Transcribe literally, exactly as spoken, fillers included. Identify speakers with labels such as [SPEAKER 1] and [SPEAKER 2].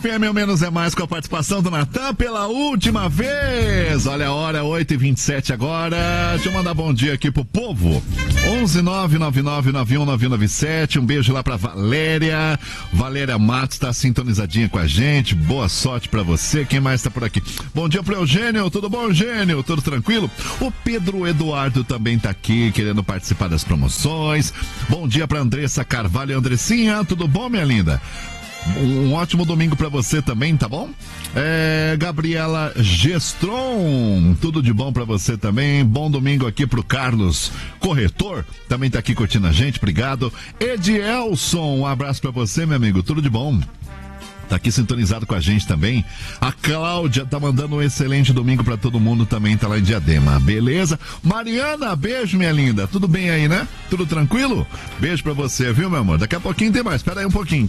[SPEAKER 1] F M, o Menos é Mais, com a participação do Natan pela última vez. Olha a hora, oito e vinte e sete agora. Deixa eu mandar bom dia aqui pro povo. onze nove nove nove nove um nove nove sete. Um beijo lá pra Valéria. Valéria Matos tá sintonizadinha com a gente. Boa sorte pra você. Quem mais tá por aqui? Bom dia pro Eugênio. Tudo bom, Eugênio? Tudo tranquilo? O Pedro Eduardo também tá aqui, querendo participar das promoções. Bom dia pra Andressa Carvalho e Andressinha. Tudo bom, minha linda? Um ótimo domingo pra você também, tá bom? É, Gabriela Gestron, tudo de bom pra você também. Bom domingo aqui pro Carlos Corretor, também tá aqui curtindo a gente, obrigado. Edielson, um abraço pra você, meu amigo, tudo de bom. Tá aqui sintonizado com a gente também. A Cláudia tá mandando um excelente domingo pra todo mundo também, tá lá em Diadema, beleza? Mariana, beijo, minha linda, tudo bem aí, né? Tudo tranquilo? Beijo pra você, viu, meu amor? Daqui a pouquinho tem mais, espera aí um pouquinho.